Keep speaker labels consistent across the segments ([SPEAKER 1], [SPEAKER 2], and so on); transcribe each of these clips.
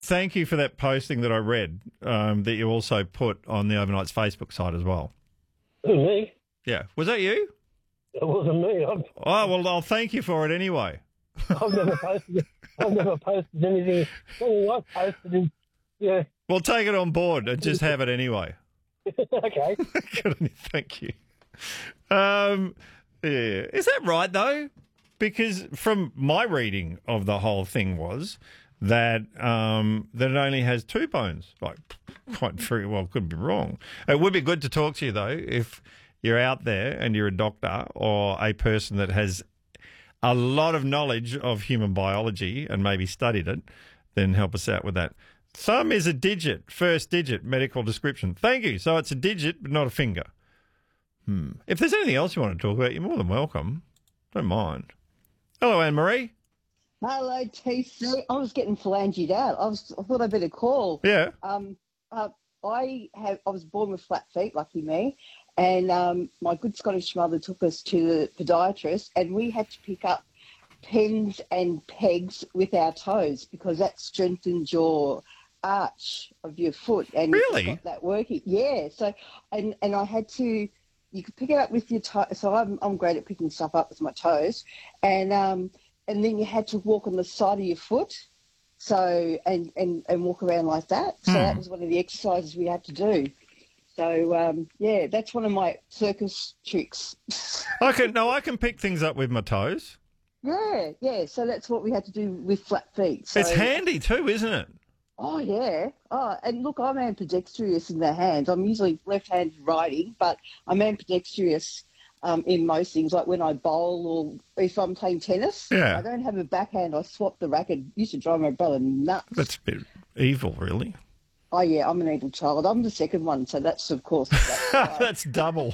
[SPEAKER 1] thank you for that posting that I read that you also put on the Overnight's Facebook site as well.
[SPEAKER 2] Me?
[SPEAKER 1] Yeah. Was that you?
[SPEAKER 2] It wasn't me.
[SPEAKER 1] Oh, well, I'll thank you for it anyway.
[SPEAKER 2] I've never posted. I've never posted anything. All I posted is, yeah.
[SPEAKER 1] Well, take it on board and just have it anyway.
[SPEAKER 2] Okay.
[SPEAKER 1] Good on you. Thank you. Yeah. Is that right, though? Because from my reading of the whole thing was that that it only has 2 bones. Like, quite very well, could be wrong. It would be good to talk to you, though, if you're out there and you're a doctor or a person that has a lot of knowledge of human biology and maybe studied it, then help us out with that. Thumb is a digit, first digit, medical description. Thank you. So it's a digit, but not a finger. If there's anything else you want to talk about, you're more than welcome. Don't mind. Hello, Anne-Marie.
[SPEAKER 3] Hello, TC. I was getting phalangied out. I thought I'd better call.
[SPEAKER 1] Yeah.
[SPEAKER 3] I was born with flat feet, lucky me, and my good Scottish mother took us to the podiatrist, and we had to pick up pens and pegs with our toes because that strengthens your arch of your foot. And
[SPEAKER 1] really?
[SPEAKER 3] got that working. Yeah. So, and I had to. You could pick it up with your toes. So I'm great at picking stuff up with my toes, and then you had to walk on the side of your foot, so and walk around like that. So that was one of the exercises we had to do. So yeah, that's one of my circus tricks.
[SPEAKER 1] I can pick things up with my toes.
[SPEAKER 3] Yeah. So that's what we had to do with flat feet. So,
[SPEAKER 1] it's handy too, isn't it?
[SPEAKER 3] Oh, yeah. Oh, and look, I'm ambidextrous in the hands. I'm usually left-handed writing, but I'm ambidextrous in most things, like when I bowl or if I'm playing tennis.
[SPEAKER 1] Yeah.
[SPEAKER 3] I don't have a backhand. I swap the racket. Used to drive my brother nuts.
[SPEAKER 1] That's a bit evil, really.
[SPEAKER 3] Oh, yeah, I'm an evil child. I'm the second one, so that's, of course.
[SPEAKER 1] That's double.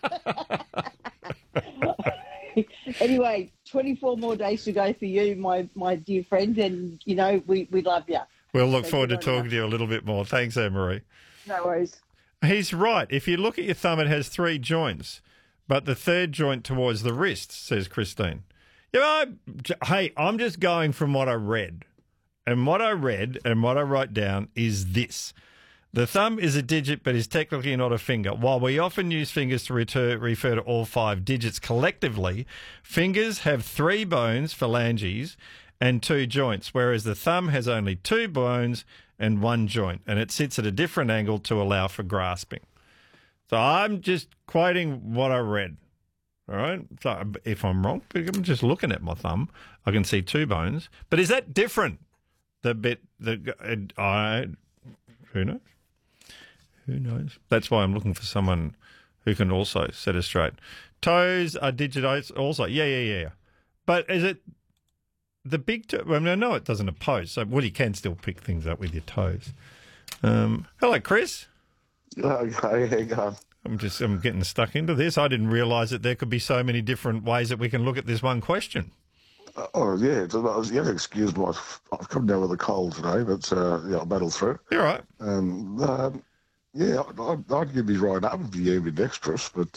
[SPEAKER 3] Anyway, 24 more days to go for you, my dear friend, and, you know, we love you.
[SPEAKER 1] We'll look forward to talking to you a little bit more. Thanks, Anne-Marie.
[SPEAKER 3] No worries.
[SPEAKER 1] He's right. If you look at your thumb, it has 3 joints, but the third joint towards the wrist, says Christine. Hey, I'm just going from what I read. And what I read and what I wrote down is this. The thumb is a digit but is technically not a finger. While we often use fingers to refer to all 5 digits collectively, fingers have 3 bones, phalanges, and 2 joints, whereas the thumb has only 2 bones and 1 joint, and it sits at a different angle to allow for grasping. So I'm just quoting what I read, all right? So if I'm wrong, I'm just looking at my thumb. I can see 2 bones. But is that different? Who knows? Who knows? That's why I'm looking for someone who can also set us straight. Toes are digit also. Yeah. But is it... The big toe, I mean, I know it doesn't oppose, so you can still pick things up with your toes. Hello, Chris.
[SPEAKER 4] Okay,
[SPEAKER 1] I'm getting stuck into this. I didn't realise that there could be so many different ways that we can look at this one question.
[SPEAKER 4] Oh, yeah. You have to excuse me. I've come down with a cold today, but I'll battle through.
[SPEAKER 1] You're right.
[SPEAKER 4] Yeah, I'd give me right up if you ambidextrous, but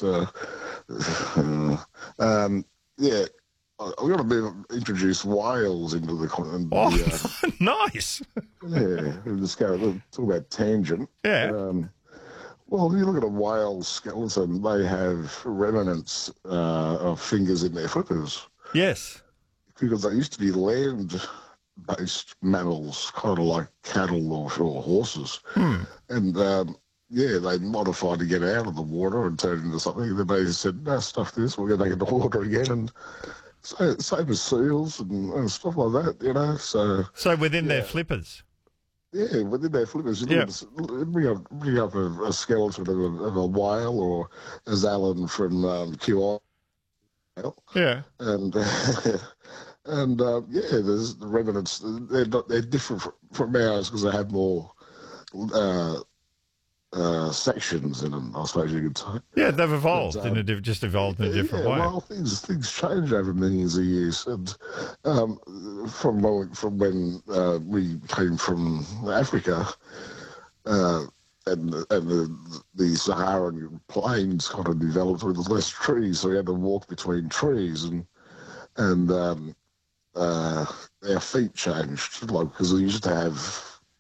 [SPEAKER 4] yeah. We're going to introduce whales into the...
[SPEAKER 1] Nice.
[SPEAKER 4] Yeah, let's talk about tangent.
[SPEAKER 1] Yeah.
[SPEAKER 4] Well, if you look at a whale skeleton, they have remnants of fingers in their flippers.
[SPEAKER 1] Yes.
[SPEAKER 4] Because they used to be land-based mammals, kind of like cattle or horses. And, they modified to get out of the water and turn into something. Then they said, no, stuff this, we're going to take it to water again. And same as seals and stuff like that, you know. So
[SPEAKER 1] within their flippers?
[SPEAKER 4] Yeah, within their flippers. Bring up a skeleton of a whale, or as Alan from QI.
[SPEAKER 1] Yeah.
[SPEAKER 4] And there's the remnants. They're different from ours because they have more sections in them, I suppose you could say.
[SPEAKER 1] Yeah, they've evolved just evolved in a different way.
[SPEAKER 4] Well, things change over millions of years, and from when we came from Africa, and the Saharan plains kind of developed with less trees, so we had to walk between trees, and our feet changed, like because we used to have